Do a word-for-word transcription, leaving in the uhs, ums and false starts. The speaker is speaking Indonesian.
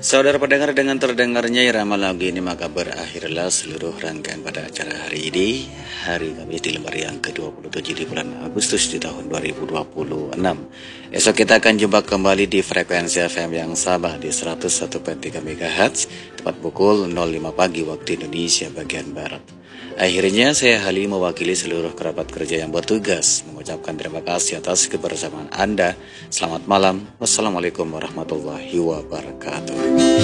Saudara pendengar, dengan terdengarnya irama lagu ini maka berakhirlah seluruh rangkaian pada acara hari ini, hari Kamis di lembar yang ke dua puluh tujuh di bulan Agustus di tahun dua ribu dua puluh enam. Esok kita akan jumpa kembali di frekuensi F M yang sama di seratus satu koma tiga megahertz tepat pukul nol lima pagi waktu Indonesia bagian Barat. Akhirnya saya Hali mewakili seluruh kerabat kerja yang bertugas mengucapkan terima kasih atas kebersamaan Anda. Selamat malam. Wassalamualaikum warahmatullahi wabarakatuh.